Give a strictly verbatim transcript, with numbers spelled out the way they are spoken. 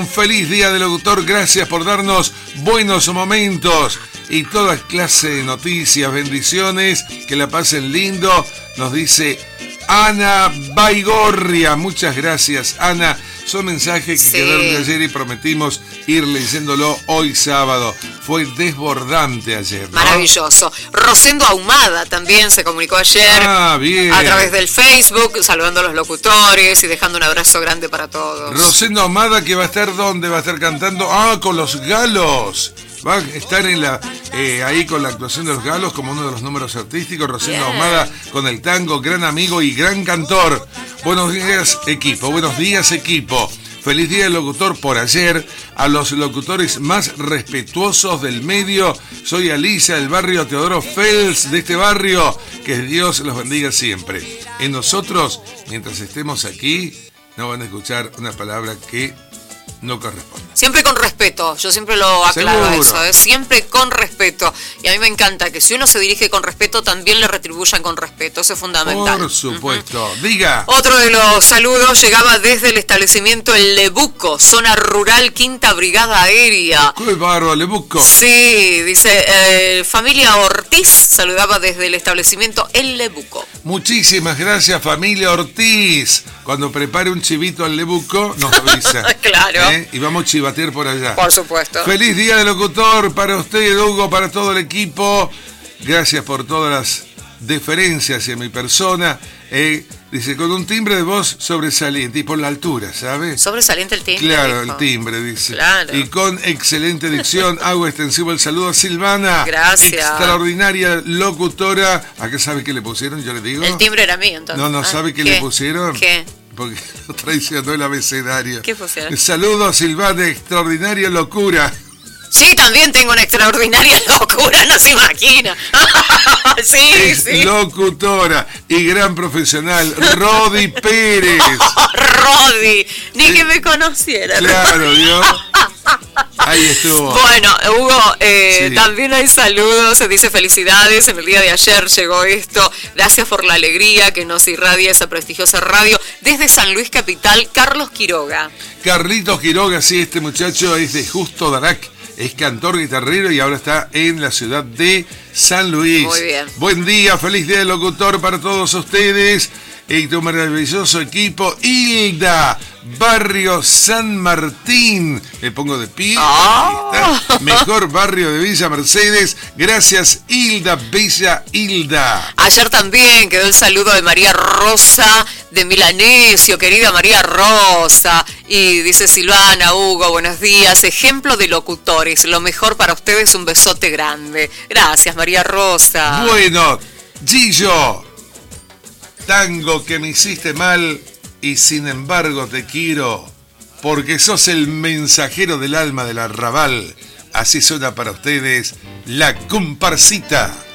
un feliz día del locutor. Gracias por darnos buenos momentos y toda clase de noticias, bendiciones, que la pasen lindo, nos dice Ana Baigorria. Muchas gracias, Ana. Son mensajes que sí. quedaron de ayer y prometimos ir leyéndolo hoy sábado. Fue desbordante ayer, ¿no? Maravilloso. Rosendo Ahumada también se comunicó ayer ah, bien. a través del Facebook, saludando a los locutores y dejando un abrazo grande para todos. Rosendo Ahumada, que va a estar ¿dónde? Va a estar cantando, ah, con los Galos. Va a estar en la eh, ahí con la actuación de los Galos como uno de los números artísticos. Rosendo Ahumada con el tango, gran amigo y gran cantor. Buenos días, equipo. Buenos días, equipo. Feliz día del locutor por ayer. A los locutores más respetuosos del medio. Soy Alicia del barrio Teodoro Fels, de este barrio. Que Dios los bendiga siempre. En nosotros, mientras estemos aquí, no van a escuchar una palabra que no corresponde. Siempre con respeto, yo siempre lo aclaro. Seguro. Eso, ¿eh? Siempre con respeto. Y a mí me encanta que si uno se dirige con respeto, también le retribuyan con respeto. Eso es fundamental. Por supuesto. Uh-huh. Diga. Otro de los saludos llegaba desde el establecimiento El Lebuco, zona rural, Quinta Brigada Aérea. ¡Qué bárbaro, Lebuco! Sí, dice, eh, familia Ortiz saludaba desde el establecimiento El Lebuco. Muchísimas gracias, familia Ortiz. Cuando prepare un chivito al Lebuco, nos avisa. Claro. ¿Eh? Y vamos a chivatear por allá. Por supuesto. Feliz día del locutor para usted, Hugo, para todo el equipo. Gracias por todas las deferencias hacia mi persona. Eh, dice, con un timbre de voz sobresaliente y por la altura, ¿sabe? Sobresaliente el timbre. Claro, dijo. el timbre, dice. Claro. Y con excelente dicción, hago extensivo el saludo a Silvana. Gracias. Extraordinaria locutora. ¿A qué sabe que le pusieron? Yo le digo. El timbre era mío, entonces. No, no, ah, ¿sabe qué, qué le pusieron? ¿Qué? Porque lo traicionó el abecedario. ¿Qué pusieron? Saludos a Silvana, extraordinaria locura. Sí, también tengo una extraordinaria locura, no se imagina. Sí, es sí. Locutora y gran profesional, Rodi Pérez. Oh, Rodi, ni sí. que me conociera. Claro, ¿vio? Ahí estuvo. Bueno, Hugo, eh, sí. también hay saludos, se dice felicidades, en el día de ayer llegó esto, gracias por la alegría que nos irradia esa prestigiosa radio, desde San Luis Capital, Carlos Quiroga. Carlitos Quiroga, sí, este muchacho es de Justo Darac, es cantor, guitarrero y ahora está en la ciudad de San Luis. Muy bien. Buen día, feliz día del locutor para todos ustedes y tu maravilloso equipo. Hilda, barrio San Martín. Le pongo de pie. Oh. Mejor barrio de Villa Mercedes. Gracias, Hilda, bella Hilda. Ayer también quedó el saludo de María Rosa de Milanesio, querida María Rosa. Y dice Silvana, Hugo, buenos días. Ejemplo de locutores. Lo mejor para ustedes, un besote grande. Gracias, María Rosa. Bueno, Gillo, tango que me hiciste mal y sin embargo te quiero, porque sos el mensajero del alma del arrabal. Así suena para ustedes la comparsita.